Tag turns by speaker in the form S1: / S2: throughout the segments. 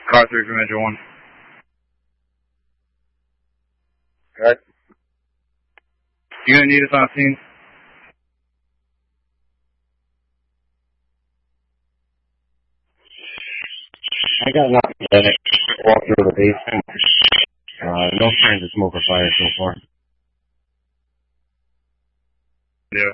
S1: Car 3 from Engine 1.
S2: Okay.
S1: You gonna need us on scene?
S2: I got nothing in it. Walk through the basement. No signs of smoke or fire so far.
S1: Yeah.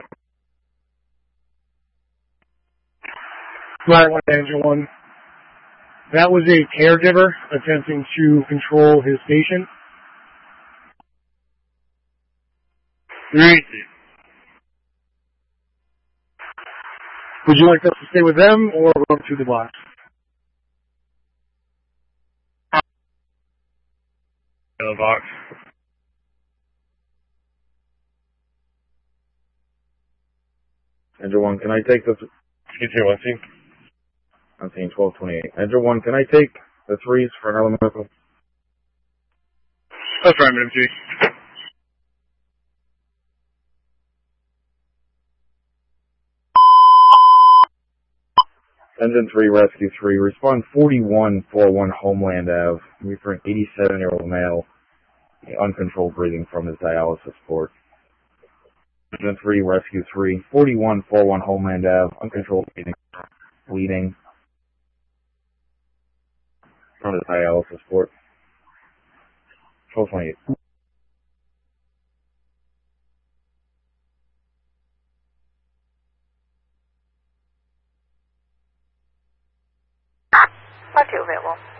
S3: Flat 1, Engine 1. That was a caregiver attempting to control his patient.
S1: 3.
S3: Would you like us to stay with them or go to the box?
S1: The box.
S2: Engine 1, can I take the... Excuse me, one scene. I'm seeing 1228. Engine 1, can I take the 3s for an elemental?
S1: That's right, Madam G.
S2: Engine 3, Rescue 3, respond 4141 Homeland Ave. We for an 87-year-old male, uncontrolled breathing from his dialysis port. Engine 3, Rescue 3, 4141 Homeland Ave, uncontrolled bleeding from his dialysis port. 1228.
S4: Part 2 available.